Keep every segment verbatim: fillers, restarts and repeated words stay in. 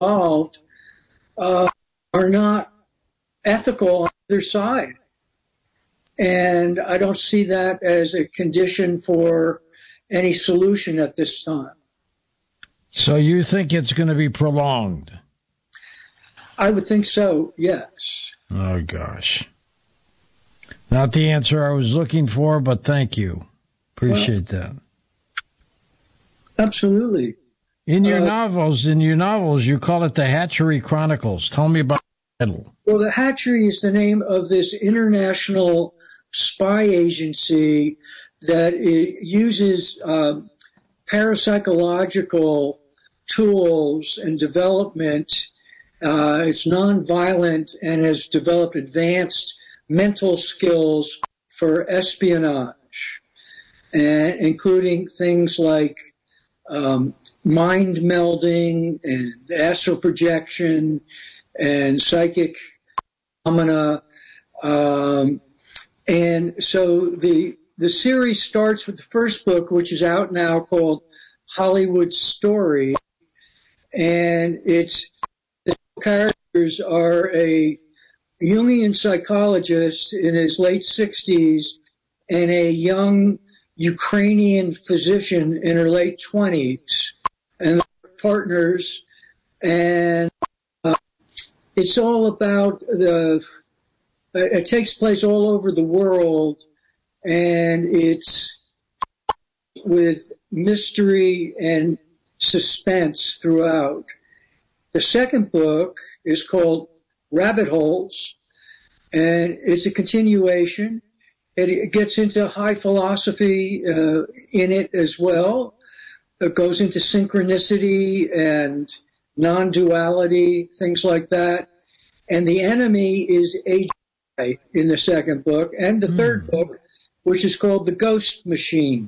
involved uh, are not ethical on either side. And I don't see that as a condition for any solution at this time. So you think it's going to be prolonged? I would think so, yes. Oh, gosh. Not the answer I was looking for, but thank you. Appreciate well, that. Absolutely. In your uh, novels, in your novels, you call it the Hatchery Chronicles. Tell me about the title. Well, the Hatchery is the name of this international spy agency that uses uh, parapsychological tools and development. Uh, it's nonviolent and has developed advanced mental skills for espionage, and including things like um, mind melding and astral projection and psychic phenomena. Um, and so the the series starts with the first book, which is out now, called Hollywood Story, and it's the characters are a Jungian psychologist in his late sixties and a young Ukrainian physician in her late twenties, and they're partners, and uh, it's all about the, it takes place all over the world, and it's with mystery and suspense throughout. The second book is called Rabbit Holes, and it's a continuation. It gets into high philosophy uh, in it as well. It goes into synchronicity and non-duality, things like that. And the enemy is A I in the second book, and the mm. third book, which is called The Ghost Machine.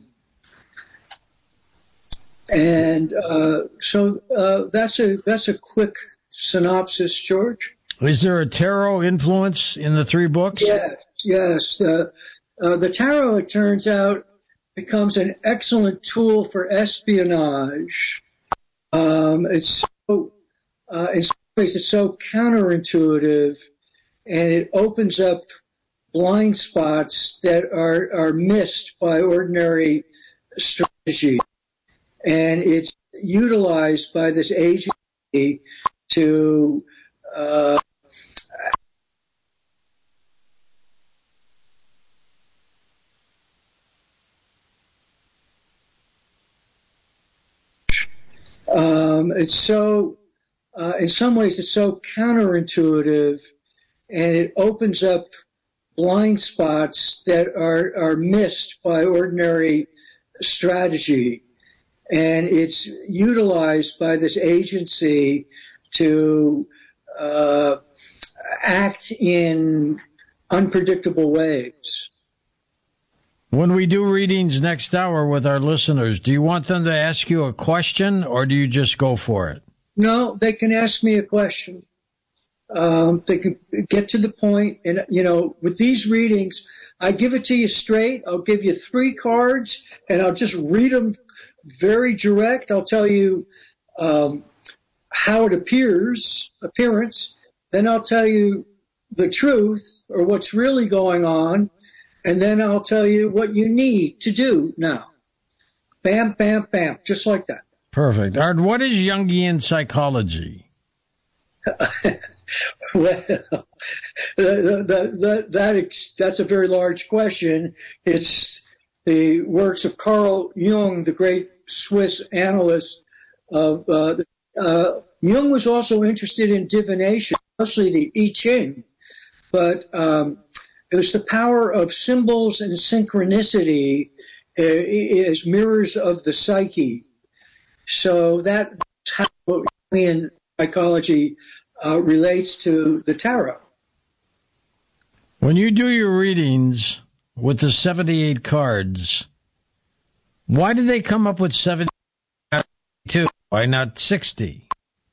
And uh, so uh, that's a that's a quick synopsis, George. Is there a tarot influence in the three books? Yes, yes. Uh, uh, the tarot, it turns out, becomes an excellent tool for espionage. Um, it's so, uh, in some ways, it's so counterintuitive, and it opens up blind spots that are are missed by ordinary strategy. And it's utilized by this agency to uh, um, it's so, uh, in some ways, it's so counterintuitive, and it opens up blind spots that are are missed by ordinary strategy. And it's utilized by this agency to uh, act in unpredictable ways. When we do readings next hour with our listeners, do you want them to ask you a question, or do you just go for it? No, they can ask me a question. Um, they can get to the point, and you know, with these readings, I give it to you straight. I'll give you three cards, and I'll just read them very direct. I'll tell you um, how it appears, appearance. Then I'll tell you the truth, or what's really going on, and then I'll tell you what you need to do now. Bam, bam, bam, just like that. Perfect. Art, what is Jungian psychology? Well, the, the, the, that, that's a very large question. It's the works of Carl Jung, the great Swiss analyst of uh, uh, Jung was also interested in divination, mostly the I Ching, but um, it was the power of symbols and synchronicity uh, as mirrors of the psyche. So that's how Jungian psychology uh, relates to the tarot. When you do your readings with the seventy-eight cards, why did they come up with seventy-two? Why not sixty?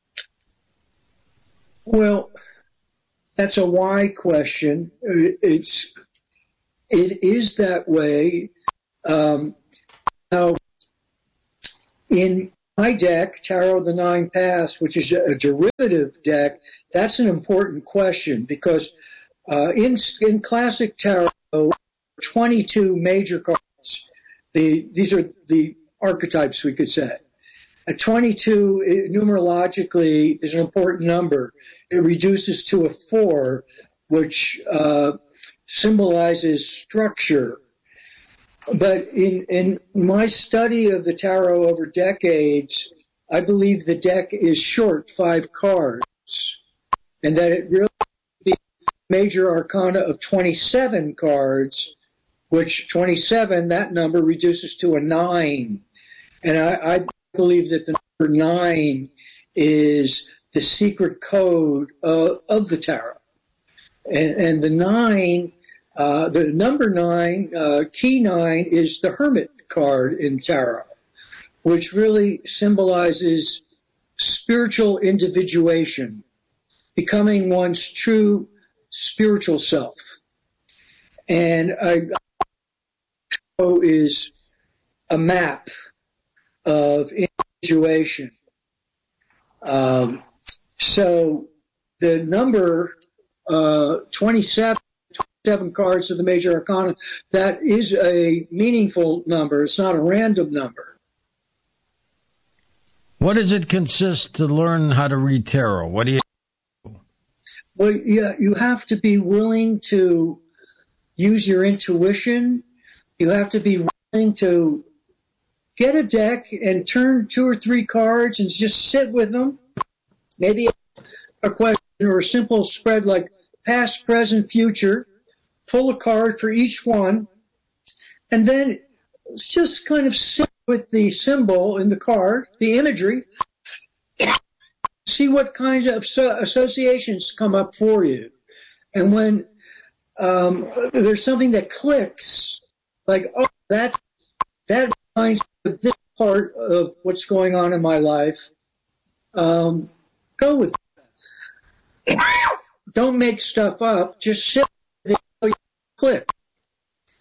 Well, that's a why question. It's, it is that way. Um, now, in my deck, Tarot of the Nine Paths, which is a derivative deck, that's an important question because uh, in in classic tarot, twenty-two major cards. The these are the archetypes, we could say. At twenty-two, numerologically, is an important number. It reduces to a four, which uh, symbolizes structure. But in, in my study of the tarot over decades, I believe the deck is short five cards, and that it really is the major arcana of twenty-seven cards, which twenty-seven, that number reduces to a nine. And I, I believe that the number nine is the secret code uh, of the tarot. And, and the nine, uh, the number nine, uh, key nine, is the Hermit card in tarot, which really symbolizes spiritual individuation, becoming one's true spiritual self. And I, tarot is a map of individuation. Um, so the number uh, twenty-seven, twenty-seven cards of the major arcana, that is a meaningful number. It's not a random number. What does it consist to learn how to read tarot? What do you do? Well, yeah, you have to be willing to use your intuition. You have to be willing to get a deck and turn two or three cards and just sit with them. Maybe a question or a simple spread like past, present, future. Pull a card for each one. And then just kind of sit with the symbol in the card, the imagery. See what kinds of associations come up for you. And when um, there's something that clicks, like, oh, that, that reminds me of this part of what's going on in my life, um, go with it. Don't make stuff up. Just sit with it until you click.